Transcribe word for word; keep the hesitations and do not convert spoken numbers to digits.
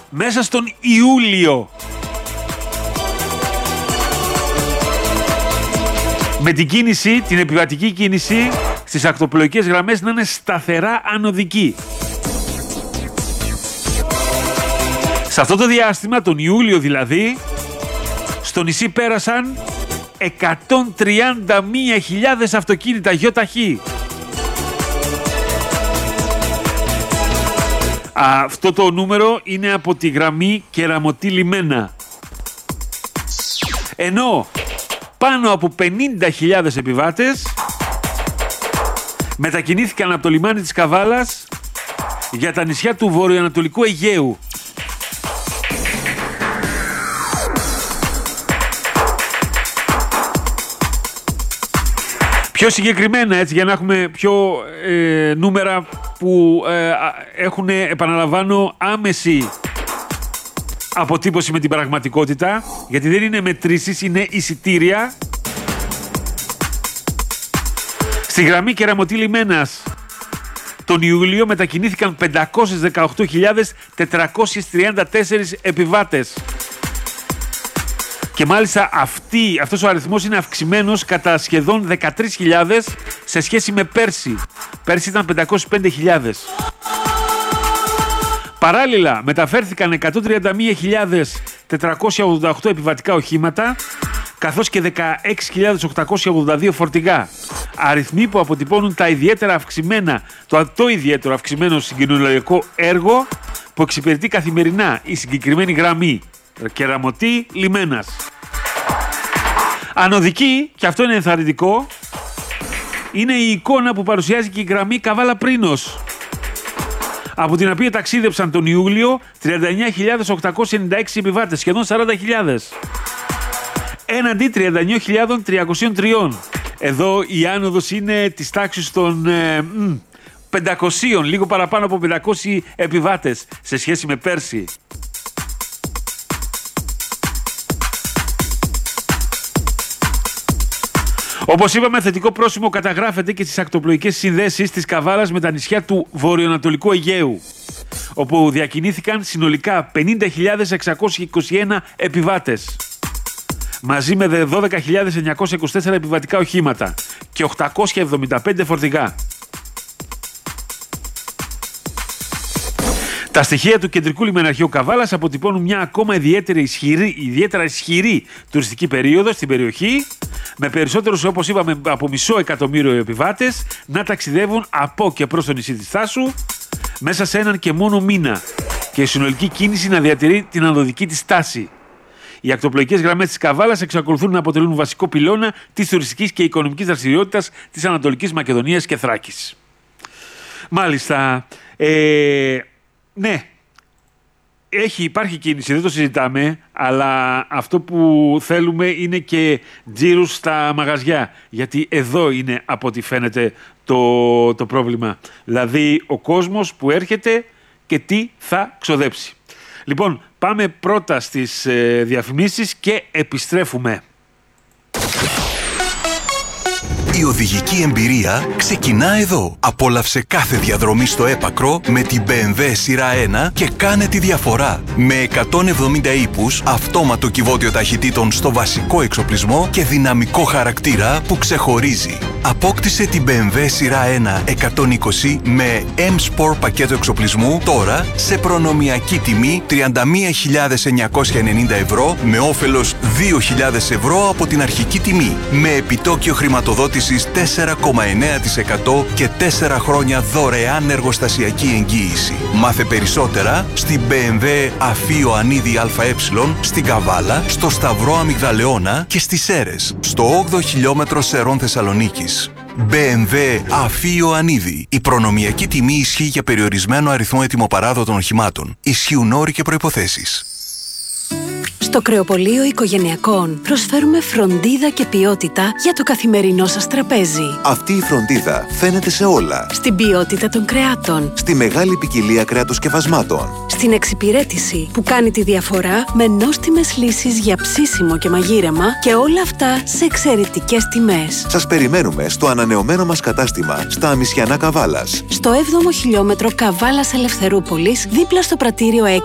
μέσα στον Ιούλιο. Με την κίνηση, την επιβατική κίνηση στις ακτοπλοϊκές γραμμές να είναι σταθερά ανωδική. Σε αυτό το διάστημα, τον Ιούλιο δηλαδή, στο νησί πέρασαν εκατόν τριάντα μία χιλιάδες αυτοκίνητα γιοταχή. Αυτό το νούμερο είναι από τη γραμμή Κεραμωτή Λιμένα. Ενώ πάνω από πενήντα χιλιάδες επιβάτες μετακινήθηκαν από το λιμάνι της Καβάλας για τα νησιά του βορειοανατολικού Αιγαίου. Πιο συγκεκριμένα, έτσι, για να έχουμε πιο ε, νούμερα που ε, έχουν, επαναλαμβάνω, άμεση αποτύπωση με την πραγματικότητα, γιατί δεν είναι μετρήσεις, είναι εισιτήρια. Στη γραμμή Κεραμωτή Λιμένας τον Ιούλιο μετακινήθηκαν πεντακόσιες δεκαοκτώ χιλιάδες τετρακόσιες τριάντα τέσσερις επιβάτες. Και μάλιστα αυτή, αυτός ο αριθμός είναι αυξημένος κατά σχεδόν δεκατρείς χιλιάδες σε σχέση με πέρσι. Πέρσι ήταν πεντακόσιες πέντε χιλιάδες. Παράλληλα μεταφέρθηκαν εκατόν τριάντα μία χιλιάδες τετρακόσια ογδόντα οκτώ επιβατικά οχήματα, καθώς και δεκαέξι χιλιάδες οκτακόσια ογδόντα δύο φορτηγά. Αριθμοί που αποτυπώνουν τα ιδιαίτερα αυξημένα, το, το ιδιαίτερο αυξημένο συγκοινωνιακό έργο που εξυπηρετεί καθημερινά η συγκεκριμένη γραμμή Κεραμωτή Λιμένας. Ανωδική, και αυτό είναι ενθαρρυντικό, είναι η εικόνα που παρουσιάζει και η γραμμή Καβάλα Πρίνος, από την οποία ταξίδεψαν τον Ιούλιο τριάντα εννέα χιλιάδες οκτακόσιοι ενενήντα έξι επιβάτες, σχεδόν σαράντα χιλιάδες, έναντι τριάντα εννέα χιλιάδες τριακόσια τρία. Εδώ η άνοδος είναι της τάξης των ε, πεντακοσίων, λίγο παραπάνω από πεντακόσιοι επιβάτες σε σχέση με πέρσι. Όπως είπαμε, θετικό πρόσημο καταγράφεται και στις ακτοπλοϊκές συνδέσεις της Καβάλας με τα νησιά του βορειοανατολικού Αιγαίου, όπου διακινήθηκαν συνολικά πενήντα χιλιάδες εξακόσιοι είκοσι ένα επιβάτες, μαζί με δώδεκα χιλιάδες εννιακόσια είκοσι τέσσερα επιβατικά οχήματα και οκτακόσια εβδομήντα πέντε φορτηγά. Τα στοιχεία του κεντρικού λιμεναρχείου Καβάλας αποτυπώνουν μια ακόμα ιδιαίτερα ισχυρή, ιδιαίτερα ισχυρή τουριστική περίοδο στην περιοχή, με περισσότερους, όπως είπαμε, από μισό εκατομμύριο επιβάτες να ταξιδεύουν από και προς το νησί της Θάσου μέσα σε έναν και μόνο μήνα, και η συνολική κίνηση να διατηρεί την ανωδική της τάση. Οι ακτοπλοϊκές γραμμές της Καβάλας εξακολουθούν να αποτελούν βασικό πυλώνα της τουριστικής και οικονομικής δραστηριότητας της Ανατολικής Μακεδονίας και Θράκης. Μάλιστα, ε, ναι, έχει, υπάρχει κίνηση, δεν το συζητάμε, αλλά αυτό που θέλουμε είναι και τζίρους στα μαγαζιά, γιατί εδώ είναι από ό,τι φαίνεται το, το πρόβλημα. Δηλαδή ο κόσμος που έρχεται και τι θα ξοδέψει. Λοιπόν, πάμε πρώτα στις ε, διαφημίσεις και επιστρέφουμε. Η οδηγική εμπειρία ξεκινά εδώ. Απόλαυσε κάθε διαδρομή στο έπακρο με την μπι εμ ντάμπλιου σειρά ένα και κάνε τη διαφορά. Με εκατόν εβδομήντα ύπους, αυτόματο κυβότιο ταχυτήτων στο βασικό εξοπλισμό και δυναμικό χαρακτήρα που ξεχωρίζει. Απόκτησε την μπι εμ ντάμπλιου σειρά ένα εκατόν είκοσι με M-Sport πακέτο εξοπλισμού τώρα σε προνομιακή τιμή τριάντα μία χιλιάδες εννιακόσια ενενήντα ευρώ με όφελος δύο χιλιάδες ευρώ από την αρχική τιμή. Με επιτόκιο χρηματοδότηση τέσσερα κόμμα εννέα τοις εκατό και τέσσερα χρόνια δωρεάν εργοστασιακή εγγύηση. Μάθε περισσότερα στην μπι εμ ντάμπλιου Αφίο Ανίδη ΑΕ, στην Καβάλα, στο Σταυρό Αμυγδαλεώνα και στις Σέρρες, στο όγδοο χιλιόμετρο Σερών Θεσσαλονίκης. μπι εμ ντάμπλιου Αφίο Ανίδη. Η προνομιακή τιμή ισχύει για περιορισμένο αριθμό ετοιμοπαράδοτων οχημάτων. Ισχύουν όροι και προϋποθέσεις. Στο Κρεοπωλείο Οικογενειακών προσφέρουμε φροντίδα και ποιότητα για το καθημερινό σας τραπέζι. Αυτή η φροντίδα φαίνεται σε όλα. Στην ποιότητα των κρεάτων. Στη μεγάλη ποικιλία κρεατοσκευασμάτων. Στην εξυπηρέτηση που κάνει τη διαφορά με νόστιμες λύσεις για ψήσιμο και μαγείρεμα, και όλα αυτά σε εξαιρετικές τιμές. Σας περιμένουμε στο ανανεωμένο μας κατάστημα στα Αμισιανά Καβάλας. Στο έβδομο χιλιόμετρο Καβάλας Ελευθερούπολης, δίπλα στο πρατήριο